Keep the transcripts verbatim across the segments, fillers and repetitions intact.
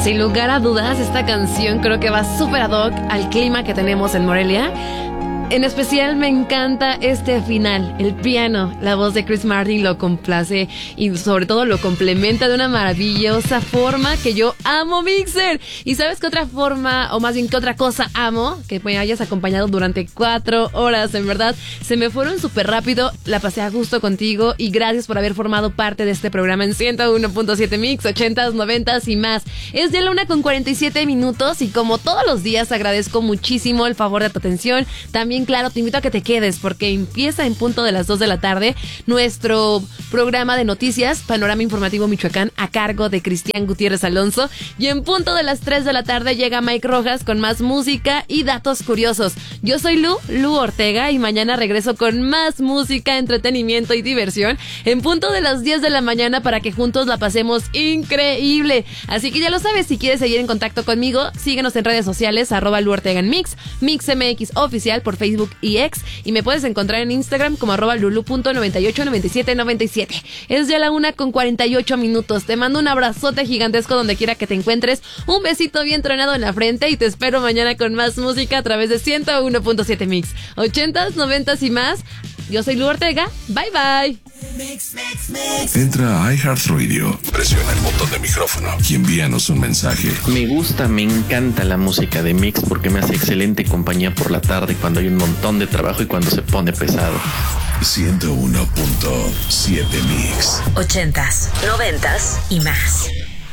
Sin lugar a dudas, esta canción creo que va súper ad hoc al clima que tenemos en Morelia. En especial me encanta este final, el piano, la voz de Chris Martin lo complace y sobre todo lo complementa de una maravillosa forma que yo amo, Mixer. ¿Y sabes qué otra forma, o más bien qué otra cosa amo? Que me hayas acompañado durante cuatro horas, en verdad, se me fueron súper rápido, la pasé a gusto contigo y gracias por haber formado parte de este programa en ciento uno punto siete Mix, ochentas, noventas y más. Es ya la una con cuarenta y siete minutos y como todos los días agradezco muchísimo el favor de tu atención. También claro, te invito a que te quedes porque empieza en punto de las dos de la tarde nuestro programa de noticias, Panorama Informativo Michoacán, a cargo de Cristian Gutiérrez Alonso. Y en punto de las tres de la tarde llega Mike Rojas con más música y datos curiosos. Yo soy Lu, Lu Ortega, y mañana regreso con más música, entretenimiento y diversión en punto de las diez de la mañana para que juntos la pasemos increíble. Así que ya lo sabes, si quieres seguir en contacto conmigo, síguenos en redes sociales, arroba Lu Ortega en Mix, MixMX Oficial por Facebook y X, y me puedes encontrar en Instagram como arroba lulu punto noventa y ocho noventa y siete noventa y siete. Es ya la una con cuarenta y ocho minutos. Te mando un abrazote gigantesco donde quiera que te encuentres, un besito bien tronado en la frente y te espero mañana con más música a través de ciento uno punto siete Mix, ochentas, noventas y más. Yo soy Lu Ortega, bye bye. Mix, mix, mix. Entra a iHeartRadio, presiona el botón de micrófono y envíanos un mensaje. Me gusta, me encanta la música de Mix porque me hace excelente compañía por la tarde cuando hay un montón de trabajo y cuando se pone pesado. ciento uno punto siete Mix. Ochentas, noventas y más.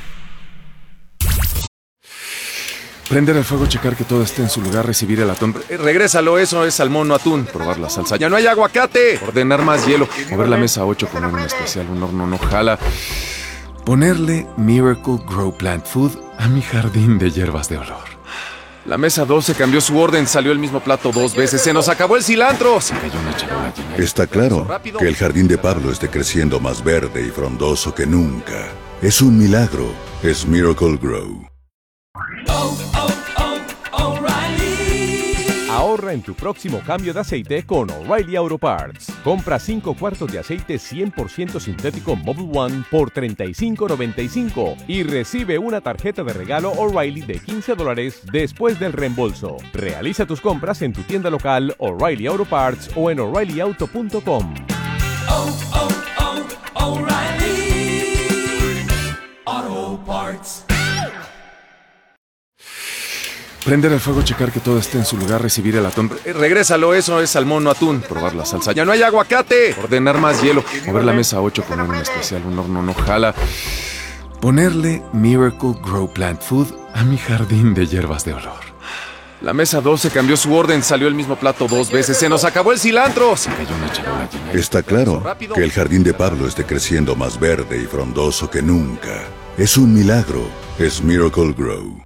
Prender el fuego, checar que todo esté en su lugar, recibir el atún. Eh, regrésalo, eso es salmón, no atún. Probar la salsa. ¡Ya no hay aguacate! Ordenar más hielo. Mover la mesa a ocho, poner un especial, un horno no jala. Ponerle Miracle Grow Plant Food a mi jardín de hierbas de olor. La mesa doce cambió su orden, salió el mismo plato dos veces. ¡Se nos acabó el cilantro! Se cayó una charola llena. Está claro que el jardín de Pablo esté creciendo más verde y frondoso que nunca. Es un milagro. Es Miracle Grow. Oh, oh, oh, O'Reilly. Ahorra en tu próximo cambio de aceite con O'Reilly Auto Parts. Compra cinco cuartos de aceite cien por ciento sintético Mobil One por treinta y cinco noventa y cinco y recibe una tarjeta de regalo O'Reilly de quince dólares después del reembolso. Realiza tus compras en tu tienda local O'Reilly Auto Parts o en O'Reilly Auto punto com. Oh, oh, oh, O'Reilly Auto Parts. Prender el fuego, checar que todo esté en su lugar, recibir el atún. Eh, regrésalo, eso es salmón, no atún. Probar la salsa. ¡Ya no hay aguacate! Ordenar más hielo. Mover la mesa a ocho, poner un especial, un horno no jala. Ponerle Miracle Grow Plant Food a mi jardín de hierbas de olor. La mesa doce cambió su orden, salió el mismo plato dos veces. ¡Se nos acabó el cilantro! Se cayó una charola llena. Está claro que el jardín de Pablo esté creciendo más verde y frondoso que nunca. Es un milagro. Es Miracle Grow.